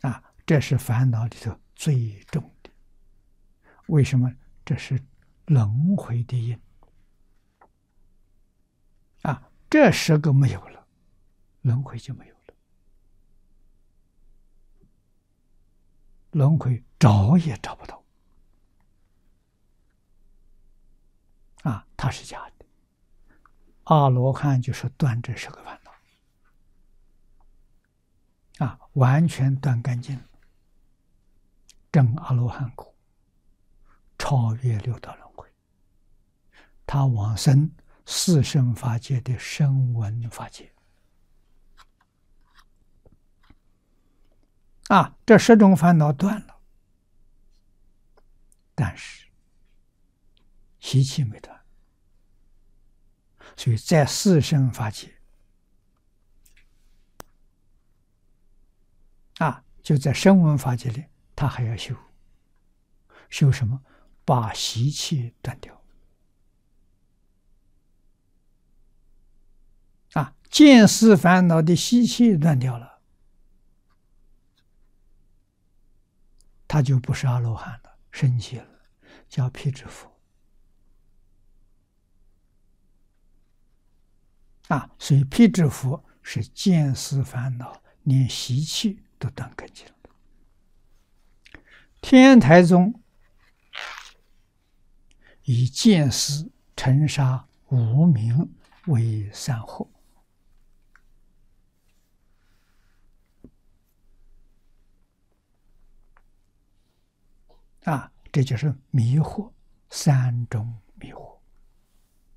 这是烦恼里头最重的。为什么？这是轮回的因。这10个没有了，轮回就没有了。轮回找也找不到。它是假的。阿罗汉就是断这10个烦恼，完全断干净，证阿罗汉果，超越六道轮回。他往生四圣法界的声闻法界。这10种烦恼断了，但是习气没断，所以在四圣法界就在声闻法界里，他还要修什么？把习气断掉。见思烦恼的习气断掉了，他就不是阿罗汉了，升起了，叫辟支佛。所以辟支佛是见思烦恼，连习气都断干净了。天台宗以见思尘沙无明为3惑。这就是迷惑，3种迷惑。